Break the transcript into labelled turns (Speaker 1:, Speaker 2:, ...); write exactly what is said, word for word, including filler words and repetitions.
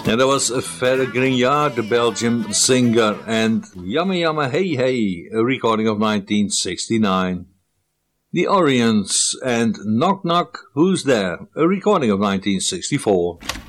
Speaker 1: And that was Ferre Grignard, the Belgian singer, and Yumma Yumma Hey Hey, a recording of nineteen sixty-nine. The Orients and Knock Knock, Who's There, a recording of nineteen sixty-four.